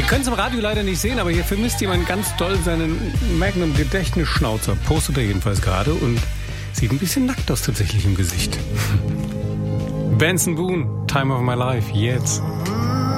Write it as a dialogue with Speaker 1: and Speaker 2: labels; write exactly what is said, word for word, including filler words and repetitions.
Speaker 1: können es im Radio leider nicht sehen, aber hier vermisst jemand ganz doll seinen Magnum-Gedächtnisschnauzer. Postet er jedenfalls gerade und sieht ein bisschen nackt aus tatsächlich im Gesicht. Benson Boone, Time of My Life, jetzt.